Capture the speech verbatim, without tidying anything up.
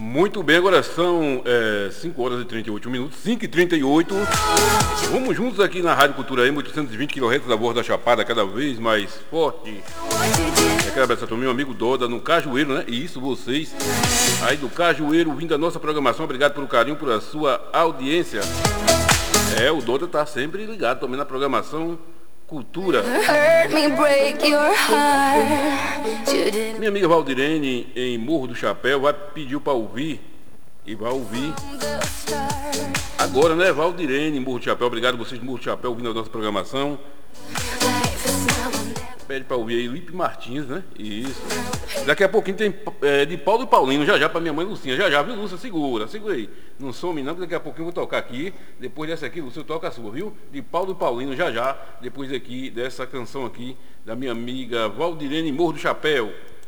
Muito bem, agora são é, cinco horas e trinta e oito minutos, cinco e trinta e oito. Vamos juntos aqui na Rádio Cultura M, oitocentos e vinte quilohertz da Voz da Chapada, cada vez mais forte. Eu quero abraçar também meu amigo Doda no Cajueiro, né? E isso, vocês aí do Cajueiro, vindo da nossa programação. Obrigado pelo carinho, por a sua audiência. É, o Doda tá sempre ligado também na programação Cultura. Minha amiga Valdirene, em Morro do Chapéu, vai pedir para ouvir. E vai ouvir agora, né? Valdirene, Morro do Chapéu. Obrigado a vocês de Morro do Chapéu, ouvindo a nossa programação. Pede para ouvir aí Lipe Martins, né? Isso. Daqui a pouquinho tem é, de Paulo e Paulino, já já para minha mãe Lucinha. Já já, viu, Lúcia? Segura, segura aí. Não some não, que daqui a pouquinho eu vou tocar aqui. Depois dessa aqui, Lúcia, toca a sua, viu? De Paulo e Paulino, já já. Depois aqui, dessa canção aqui, da minha amiga Valdirene Morro do Chapéu.